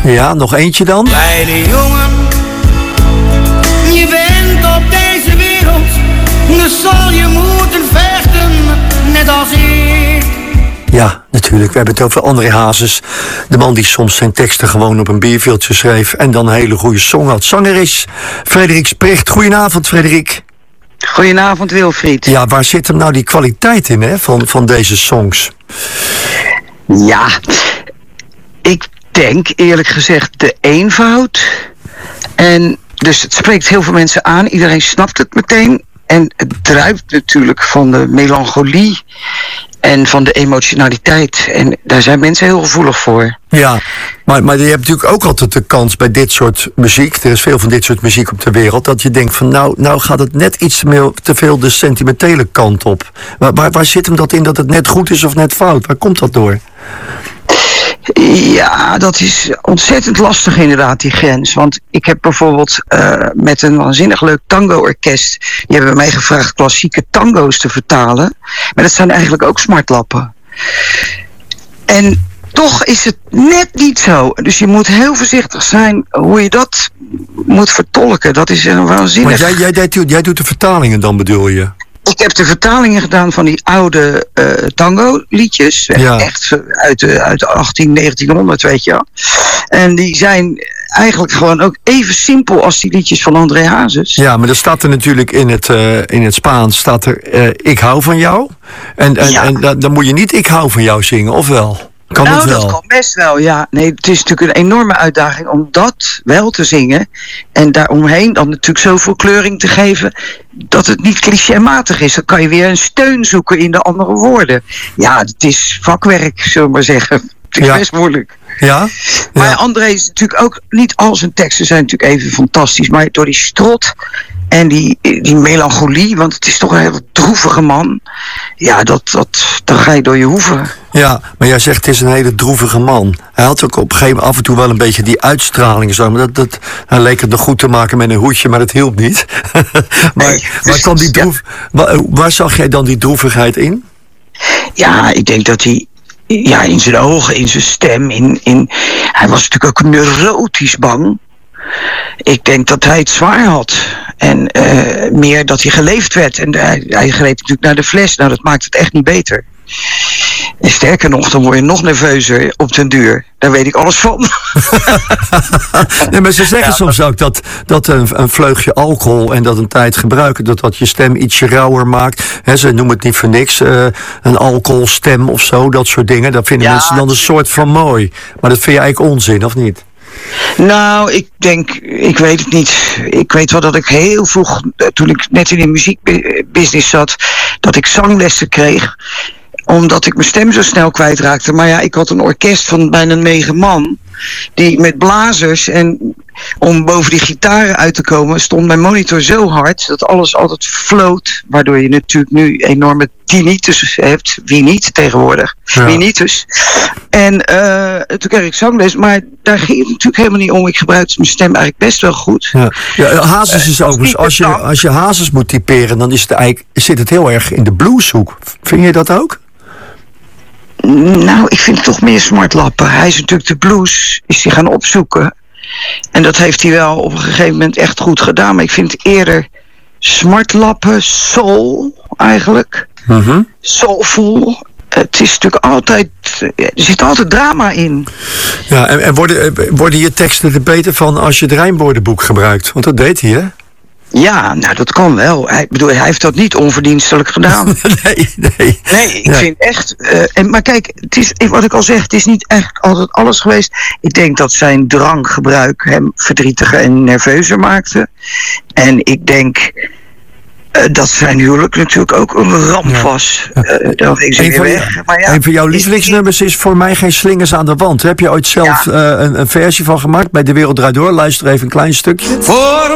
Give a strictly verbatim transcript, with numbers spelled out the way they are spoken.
Ja, nog eentje dan. Kleine jongen, je bent op deze wereld, dus zal je moeten vechten, net als ik. Ja, natuurlijk. We hebben het over André Hazes. De man die soms zijn teksten gewoon op een bierveeltje schreef en dan een hele goede song had. Zanger is Frederik Sprecht. Goedenavond, Frederik. Goedenavond, Wilfried. Ja, waar zit hem nou die kwaliteit in, hè, van, van deze songs? Ja, ik denk eerlijk gezegd de eenvoud. En dus het spreekt heel veel mensen aan. Iedereen snapt het meteen. En het druipt natuurlijk van de melancholie en van de emotionaliteit. En daar zijn mensen heel gevoelig voor. Ja, maar, maar je hebt natuurlijk ook altijd de kans bij dit soort muziek, er is veel van dit soort muziek op de wereld, dat je denkt van nou, nou gaat het net iets te, meer, te veel de sentimentele kant op. Waar, waar, waar zit hem dat in dat het net goed is of net fout? Waar komt dat door? Ja, dat is ontzettend lastig inderdaad, die grens. Want ik heb bijvoorbeeld uh, met een waanzinnig leuk tango-orkest, die hebben mij gevraagd klassieke tango's te vertalen. Maar dat zijn eigenlijk ook smartlappen. En toch is het net niet zo. Dus je moet heel voorzichtig zijn hoe je dat moet vertolken. Dat is een waanzinnig... Maar jij, jij, jij, jij doet de vertalingen dan, bedoel je? Ik heb de vertalingen gedaan van die oude uh, tango-liedjes. Ja. Echt uit de, uit de achttien, negentienhonderd, weet je wel. En die zijn eigenlijk gewoon ook even simpel als die liedjes van André Hazes. Ja, maar er staat er natuurlijk in het, uh, in het Spaans, staat er uh, ik hou van jou. En, en, Ja. en dan, dan moet je niet ik hou van jou zingen, of wel? Kan nou, het wel? dat kan best wel, ja. Nee, het is natuurlijk een enorme uitdaging om dat wel te zingen. En daaromheen dan natuurlijk zoveel kleuring te geven dat het niet clichématig is. Dan kan je weer een steun zoeken in de andere woorden. Ja, het is vakwerk, zullen we maar zeggen. Het is Ja. best moeilijk. Ja? Maar Ja. André is natuurlijk ook, niet al zijn teksten zijn natuurlijk even fantastisch, maar door die strot en die, die melancholie, want het is toch een heel droevige man. Ja, dat, dat, dan ga je door je hoeven. Ja, maar jij zegt het is een hele droevige man. Hij had ook op een gegeven moment af en toe wel een beetje die uitstraling. Zo, maar dat, dat, hij leek het nog goed te maken met een hoedje, maar dat hielp niet. maar Nee, waar, kwam die droef, waar, waar zag jij dan die droevigheid in? Ja, ik denk dat hij, ja, in zijn ogen, in zijn stem, in, in, hij was natuurlijk ook neurotisch bang. Ik denk dat hij het zwaar had. En uh, meer dat hij geleefd werd. En hij, hij greep natuurlijk naar de fles. Nou, dat maakt het echt niet beter. En sterker nog, dan word je nog nerveuzer op den duur. Daar weet ik alles van. Nee, maar ze zeggen Ja, soms ook dat, dat een, een vleugje alcohol en dat een tijd gebruiken, dat dat je stem ietsje rauwer maakt. He, ze noemen het niet voor niks, uh, een alcoholstem of zo, dat soort dingen. Dat vinden Ja, mensen dan een soort van mooi. Maar dat vind je eigenlijk onzin, of niet? Nou, ik denk, ik weet het niet. Ik weet wel dat ik heel vroeg, toen ik net in de muziekbusiness zat, dat ik zanglessen kreeg, omdat ik mijn stem zo snel kwijtraakte. Maar ja, ik had een orkest van bijna negen man, die met blazers, en om boven die gitaren uit te komen stond mijn monitor zo hard dat alles altijd floot, waardoor je natuurlijk nu enorme tinnitus hebt. Wie niet tegenwoordig? Ja. Wie niet dus? En uh, toen kreeg ik zangles, maar daar ging het natuurlijk helemaal niet om. Ik gebruikte mijn stem eigenlijk best wel goed. Ja, ja, Hazes is ook, niet als je, bedankt. als je Hazes moet typeren, dan is het eigenlijk, zit het heel erg in de blueshoek. Vind je dat ook? Nou, ik vind het toch meer smartlappen. Hij is natuurlijk de blues, is hij gaan opzoeken. En dat heeft hij wel op een gegeven moment echt goed gedaan. Maar ik vind het eerder smartlappen, soul eigenlijk. Mm-hmm. Soulful. Het is natuurlijk altijd, er zit altijd drama in. Ja, en, en worden, worden je teksten er beter van als je het rijmwoordenboek gebruikt? Want dat deed hij, hè? Ja, nou dat kan wel. Hij, bedoel, hij heeft dat niet onverdienstelijk gedaan. nee, nee. Nee, ik Ja. vind echt... Uh, en, maar kijk, het is, wat ik al zeg, het is niet echt altijd alles geweest. Ik denk dat zijn drankgebruik hem verdrietiger en nerveuzer maakte. En ik denk uh, dat zijn huwelijk natuurlijk ook een ramp Ja. was. Ja. Uh, dan ging ze Een weer van, weg. Maar ja, een van jouw is- lievelingsnummers is voor mij Geen Slingers aan de Wand. Heb je ooit zelf Ja. uh, een, een versie van gemaakt bij De Wereld Draait Door? Luister even een klein stukje. Voor